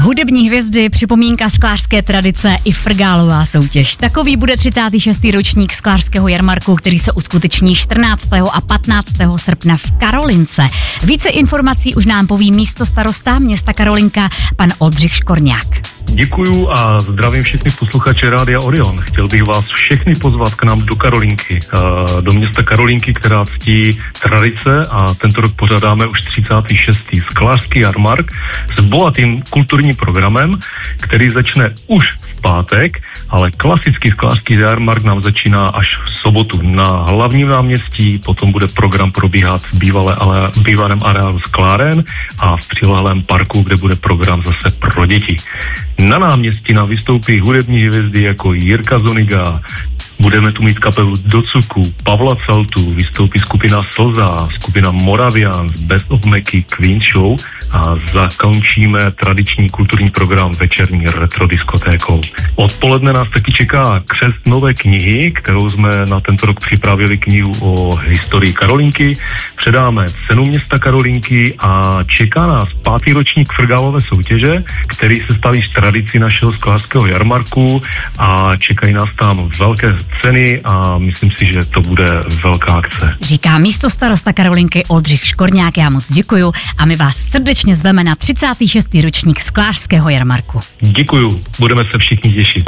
Hudební hvězdy, připomínka sklářské tradice i frgálová soutěž. Takový bude 36. ročník sklářského jarmarku, který se uskuteční 14. a 15. srpna v Karolince. Více informací už nám poví místostarosta města Karolinka, pan Oldřich Škorňák. Děkuju a zdravím všechny posluchače Rádia Orion. Chtěl bych vás všechny pozvat k nám do Karolinky, do města Karolinky, která ctí tradice, a tento rok pořádáme už 36. sklářský jarmark s bohatým kulturním programem, který začne už v pátek, ale klasický sklářský jarmark nám začíná až v sobotu na hlavním náměstí, potom bude program probíhat v bývalém areálu skláren a v přilehlém parku, kde bude program zase pro děti. Na náměstí nám vystoupí hudební hvězdy jako Jirka Zoniga, budeme tu mít kapelu Docuku, Pavla Celtu, vystoupí skupina Slza, skupina Moravians, Best of Mackey, Queen Show a zakončíme tradiční kulturní program večerní retro diskotékou. Odpoledne nás taky čeká křest nové knihy, kterou jsme na tento rok připravili knihu o historii Karolinky. Předáme cenu města Karolinky a čeká nás 5. ročník frgálové soutěže, který se staví z tradici našeho sklářského jarmarku a čekají nás tam velké ceny a myslím si, že to bude velká akce. Říká místostarosta Karolinky Oldřich Škorňák, já moc děkuju a my vás srdečně zveme na 36. ročník sklářského jarmarku. Děkuju, budeme se všichni těšit.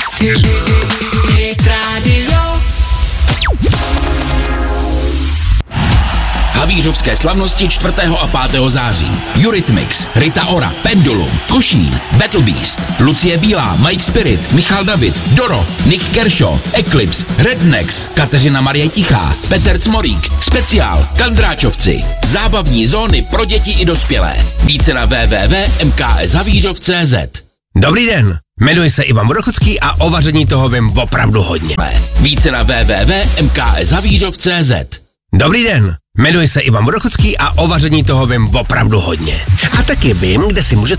Havířovské slavnosti 4. a 5. září. Eurythmics, Rita Ora, Pendulum, Košín, Battle Beast, Lucie Bílá, Mike Spirit, Michal David, Doro, Nick Kershaw, Eclipse, Rednex, Kateřina Marie Tichá, Petr Cmorík, Speciál, Kandráčovci. Zábavní zóny pro děti i dospělé. Více na www.mkshavířov.cz. Dobrý den, jmenuji se Ivan Vodochodský a o vaření toho vím opravdu hodně. Více na www.mkshavířov.cz. Dobrý den, jmenuji se Ivan Vodochodský a o vaření toho vím opravdu hodně. A taky vím, kde si můžete